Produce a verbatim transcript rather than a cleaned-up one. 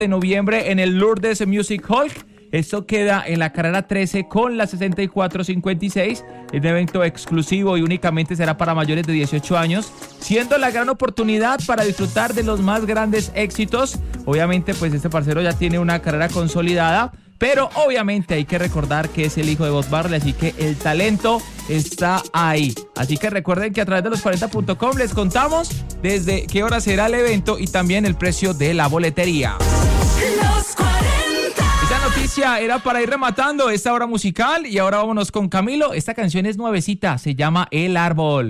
de noviembre en el Lourdes Music Hall. Esto queda en la carrera trece con la sesenta y cuatro cincuenta y seis. Es un evento exclusivo y únicamente será para mayores de dieciocho años, siendo la gran oportunidad para disfrutar de los más grandes éxitos. Obviamente, pues este parcero ya tiene una carrera consolidada, pero obviamente hay que recordar que es el hijo de Bob Marley, así que el talento está ahí. Así que recuerden que a través de los cuarenta punto com les contamos desde qué hora será el evento y también el precio de la boletería. Los cuarenta. Esta noticia era para ir rematando esta hora musical y ahora vámonos con Camilo. Esta canción es nuevecita, se llama El Árbol.